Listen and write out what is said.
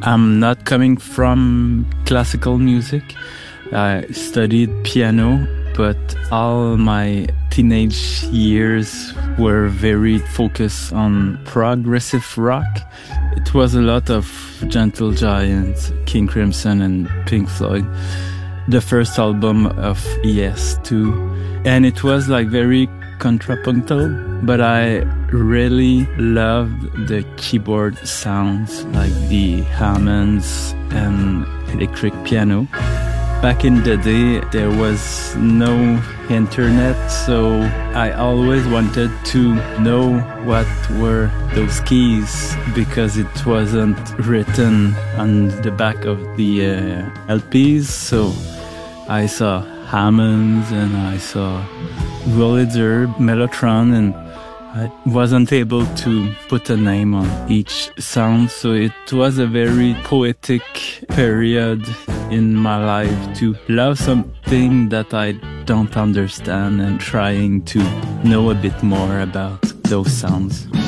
I'm not coming from classical music. I studied piano, but all my teenage years were very focused on progressive rock. It was a lot of Gentle Giant, King Crimson and Pink Floyd. The first album of Yes too. And it was like very contrapuntal, but I really loved the keyboard sounds, like the Hammonds and electric piano. Back in the day, there was no internet, so I always wanted to know what were those keys because it wasn't written on the back of the LPs. So I saw Hammonds and I saw Wurlitzer, Mellotron, and I wasn't able to put a name on each sound, so it was a very poetic period in my life to love something that I don't understand and trying to know a bit more about those sounds.